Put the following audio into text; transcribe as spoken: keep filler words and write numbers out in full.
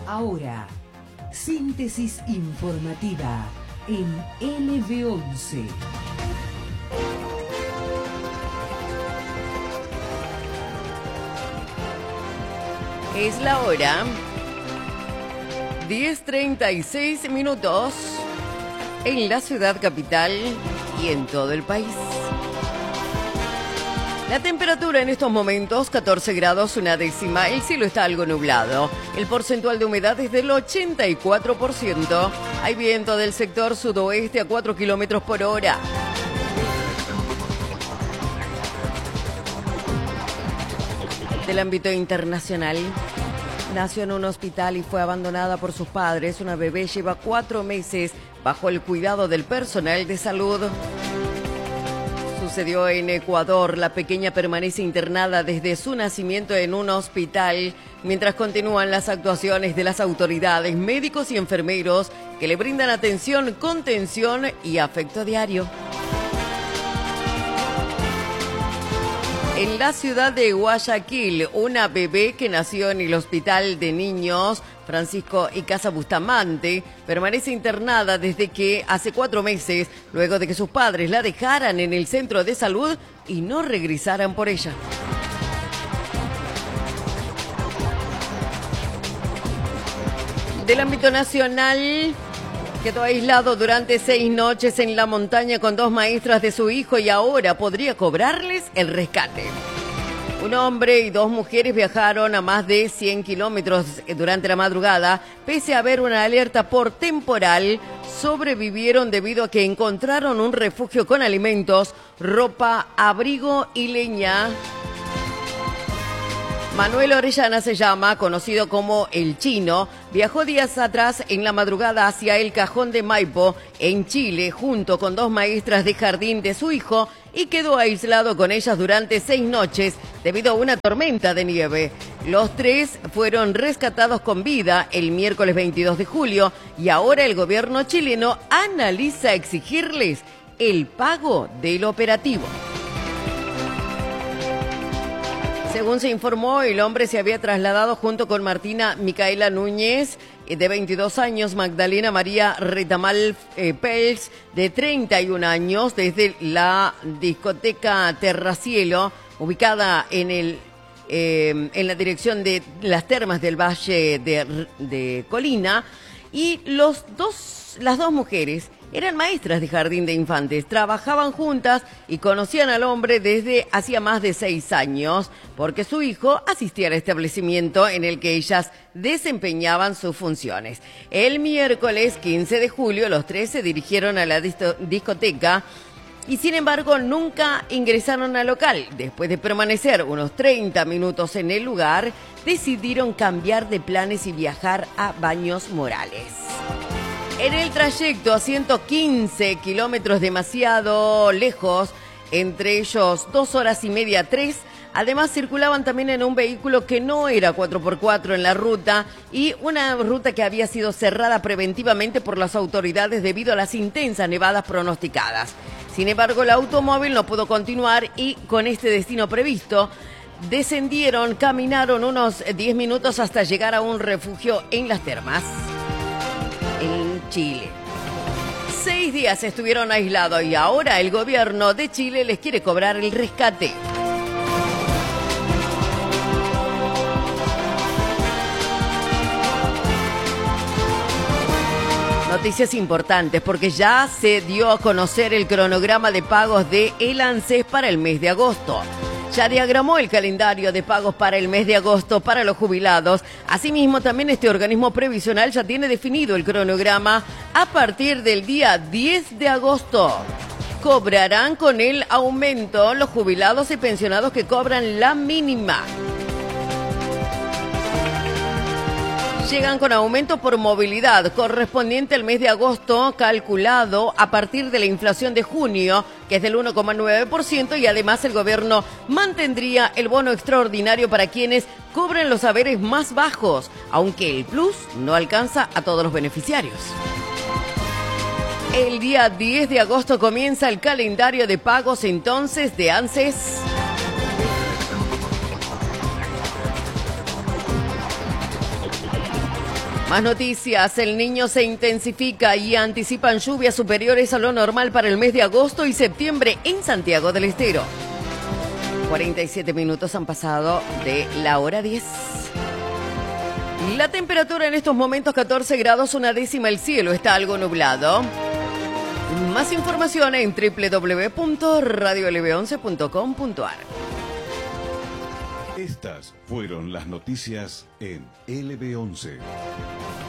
Ahora, síntesis informativa en L B once. Es la hora, diez treinta y seis minutos en la ciudad capital y en todo el país. La temperatura en estos momentos, catorce grados, una décima. El cielo está algo nublado. El porcentual de humedad es del ochenta y cuatro por ciento. Hay viento del sector sudoeste a cuatro kilómetros por hora. Del ámbito internacional, nació en un hospital y fue abandonada por sus padres. Una bebé lleva cuatro meses bajo el cuidado del personal de salud. Sucedió en Ecuador. La pequeña permanece internada desde su nacimiento en un hospital, mientras continúan las actuaciones de las autoridades, médicos y enfermeros que le brindan atención, contención y afecto diario. En la ciudad de Guayaquil, una bebé que nació en el Hospital de Niños Francisco Icaza Bustamante permanece internada desde que hace cuatro meses, luego de que sus padres la dejaran en el centro de salud y no regresaran por ella. Del ámbito nacional, quedó aislado durante seis noches en la montaña con dos maestras de su hijo y ahora podría cobrarles el rescate. Un hombre y dos mujeres viajaron a más de cien kilómetros durante la madrugada. Pese a haber una alerta por temporal, sobrevivieron debido a que encontraron un refugio con alimentos, ropa, abrigo y leña. Manuel Orellana se llama, conocido como El Chino, viajó días atrás en la madrugada hacia el Cajón de Maipo, en Chile, junto con dos maestras de jardín de su hijo, y quedó aislado con ellas durante seis noches debido a una tormenta de nieve. Los tres fueron rescatados con vida el miércoles veintidós de julio y ahora el gobierno chileno analiza exigirles el pago del operativo. Según se informó, el hombre se había trasladado junto con Martina Micaela Núñez, de veintidós años, Magdalena María Retamal eh, Pels, de treinta y un años, desde la discoteca Terracielo, ubicada en, el, eh, en la dirección de las termas del Valle de, de Colina, y los dos, las dos mujeres eran maestras de jardín de infantes, trabajaban juntas y conocían al hombre desde hacía más de seis años, porque su hijo asistía al establecimiento en el que ellas desempeñaban sus funciones. El miércoles quince de julio, los tres se dirigieron a la discoteca y sin embargo nunca ingresaron al local. Después de permanecer unos treinta minutos en el lugar, decidieron cambiar de planes y viajar a Baños Morales. En el trayecto a ciento quince kilómetros, demasiado lejos, entre ellos dos horas y media, tres, además circulaban también en un vehículo que no era cuatro por cuatro en la ruta y una ruta que había sido cerrada preventivamente por las autoridades debido a las intensas nevadas pronosticadas. Sin embargo, el automóvil no pudo continuar y con este destino previsto, descendieron, caminaron unos diez minutos hasta llegar a un refugio en las termas, en Chile. Seis días estuvieron aislados y ahora el gobierno de Chile les quiere cobrar el rescate. Noticias importantes porque ya se dio a conocer el cronograma de pagos de el ANSES para el mes de agosto. Ya diagramó el calendario de pagos para el mes de agosto para los jubilados. Asimismo, también este organismo previsional ya tiene definido el cronograma a partir del día diez de agosto. Cobrarán con el aumento los jubilados y pensionados que cobran la mínima. Llegan con aumento por movilidad correspondiente al mes de agosto, calculado a partir de la inflación de junio, que es del uno coma nueve por ciento, y además el gobierno mantendría el bono extraordinario para quienes cobran los haberes más bajos, aunque el plus no alcanza a todos los beneficiarios. El día diez de agosto comienza el calendario de pagos entonces de ANSES. Más noticias, el Niño se intensifica y anticipan lluvias superiores a lo normal para el mes de agosto y septiembre en Santiago del Estero. cuarenta y siete minutos han pasado de la hora diez. La temperatura en estos momentos catorce grados, una décima, el cielo está algo nublado. Más información en doble u doble u doble u punto radio l v once punto com punto a r. Estas fueron las noticias en L B once.